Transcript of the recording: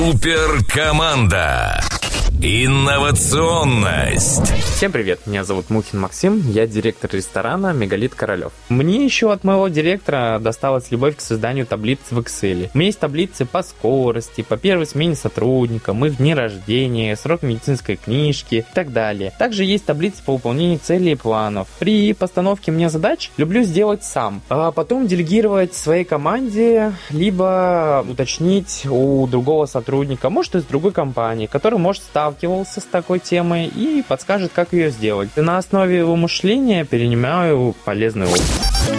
Суперкоманда. Инновационность. Всем привет, меня зовут Мухин Максим, я директор ресторана «Мегалит Королев». Мне еще от моего директора досталась любовь к созданию таблиц в Excel. У меня есть таблицы по скорости, по первой смене сотрудникам, их дни рождения, срок медицинской книжки и так далее. Также есть таблицы по выполнению целей и планов. При постановке мне задач люблю сделать сам, а потом делегировать своей команде, либо уточнить у другого сотрудника, может из другой компании, который может ставкивался с такой темой и подскажет, как ее сделать. И на основе его мышления перенимаю полезный опыт.